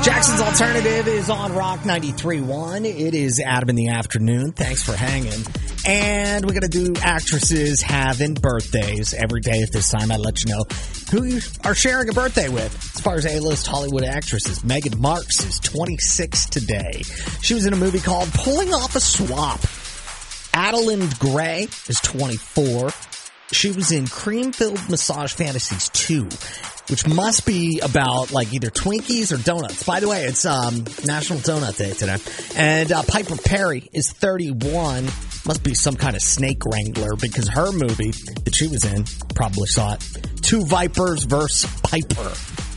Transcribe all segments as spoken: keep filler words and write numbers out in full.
Jackson's Alternative is on Rock ninety-three point one. It is Adam in the afternoon. Thanks for hanging. And we're going to do actresses having birthdays every day at this time. I let you know who you are sharing a birthday with. As far as A-list Hollywood actresses, Megan Marx is twenty-six today. She was in a movie called Pulling Off a Swap. Adalind Gray is twenty-four. She was in Cream-Filled Massage Fantasies two, which must be about, like, either Twinkies or donuts. By the way, it's um, National Donut Day today. And uh, Piper Perry is thirty-one. Must be some kind of snake wrangler, because her movie that she was in, probably saw it, Two Vipers versus Piper.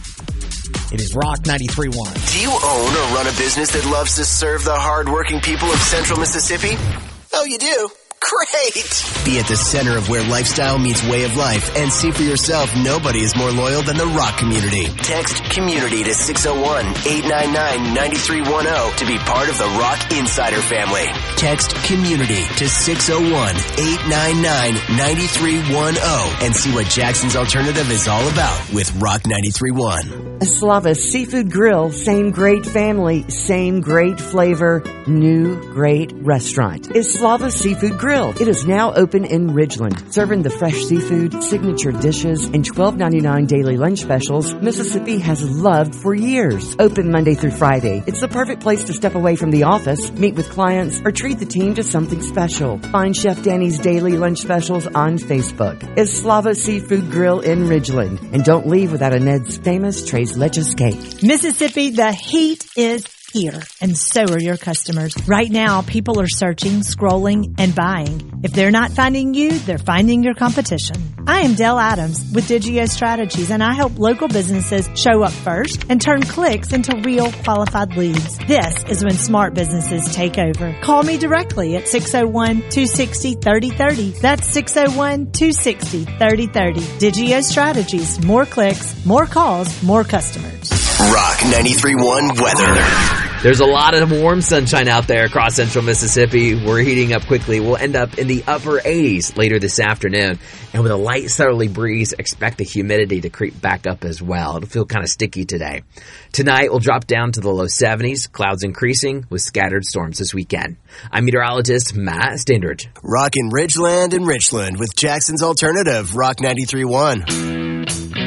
It is Rock ninety-three point one. Do you own or run a business that loves to serve the hardworking people of Central Mississippi? Oh, you do? Great! Be at the center of where lifestyle meets way of life and see for yourself nobody is more loyal than the Rock community. Text COMMUNITY to six oh one, eight nine nine, nine three one oh to be part of the Rock Insider family. Text COMMUNITY to six oh one, eight nine nine, nine three one oh and see what Jackson's Alternative is all about with Rock ninety-three point one. Eslava Seafood Grill, same great family, same great flavor, new great restaurant. Eslava Seafood Grill. It is now open in Ridgeland, serving the fresh seafood, signature dishes, and twelve ninety-nine daily lunch specials Mississippi has loved for years. Open Monday through Friday. It's the perfect place to step away from the office, meet with clients, or treat the team to something special. Find Chef Danny's daily lunch specials on Facebook. Eslava Seafood Grill in Ridgeland. And don't leave without a Ned's famous Tres Leches cake. Mississippi, the heat is here, and so are your customers. Right now, people are searching, scrolling, and buying. If they're not finding you, they're finding your competition. I am Dell Adams with Digio Strategies, and I help local businesses show up first and turn clicks into real qualified leads. This is when smart businesses take over. Call me directly at six oh one, two six oh, three oh three oh. That's six oh one, two six oh, three oh three oh. Digio Strategies. More clicks, more calls, more customers. Rock ninety-three point one weather. There's a lot of warm sunshine out there across central Mississippi. We're heating up quickly. We'll end up in the upper eighties later this afternoon. And with a light southerly breeze, expect the humidity to creep back up as well. It'll feel kind of sticky today. Tonight, we'll drop down to the low seventies, clouds increasing with scattered storms this weekend. I'm meteorologist Matt Standridge. Rockin' Ridgeland and Richland with Jackson's Alternative, Rock ninety-three point one.